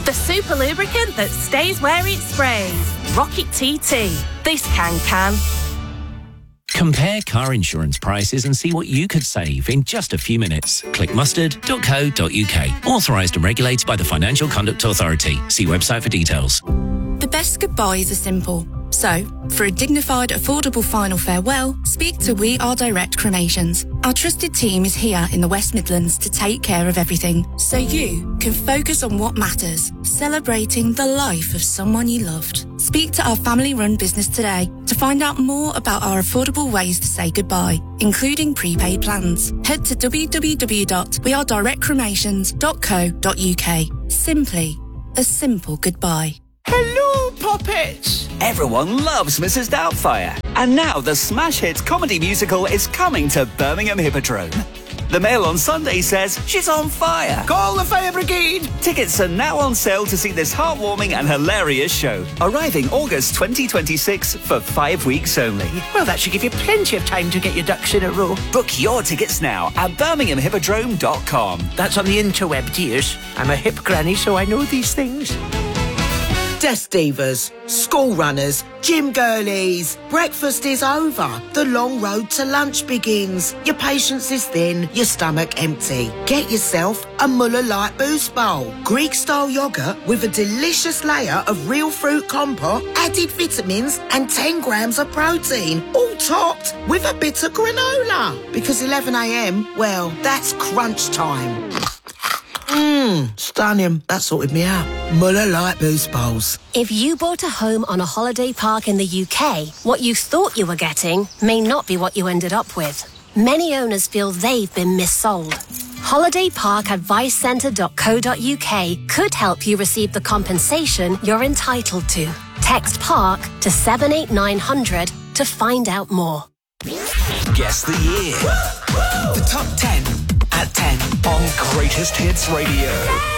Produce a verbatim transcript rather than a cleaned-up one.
The super lubricant that stays where it sprays. Rocket T T. This can can. Compare car insurance prices and see what you could save in just a few minutes. Click mustard dot co dot uk. Authorised and regulated by the Financial Conduct Authority. See website for details. The best goodbyes are simple. So, for a dignified, affordable final farewell, speak to We Are Direct Cremations. Our trusted team is here in the West Midlands to take care of everything, so you can focus on what matters, celebrating the life of someone you loved. Speak to our family-run business today to find out more about our affordable ways to say goodbye, including prepaid plans. Head to w w w dot we are direct cremations dot co dot uk. Simply a simple goodbye. Hello, puppets! Everyone loves Missus Doubtfire. And now the smash hit comedy musical is coming to Birmingham Hippodrome. The Mail on Sunday says she's on fire. Call the fire brigade! Tickets are now on sale to see this heartwarming and hilarious show. Arriving August twenty twenty-six for five weeks only. Well, that should give you plenty of time to get your ducks in a row. Book your tickets now at birmingham hippodrome dot com. That's on the interweb, dears. I'm a hip granny, so I know these things. Desk divas, school runners, gym girlies. Breakfast is over. The long road to lunch begins. Your patience is thin, your stomach empty. Get yourself a Muller Light Boost Bowl. Greek-style yoghurt with a delicious layer of real fruit compote, added vitamins and ten grams of protein. All topped with a bit of granola. Because eleven a m, well, that's crunch time. Mmm, stunning. That sorted me out. Muller Light Boost Bowls. If you bought a home on a holiday park in the U K, what you thought you were getting may not be what you ended up with. Many owners feel they've been missold. holiday park advice centre dot co dot uk could help you receive the compensation you're entitled to. Text PARK to seven eight nine hundred to find out more. Guess the year. The top ten at ten on Greatest Hits Radio.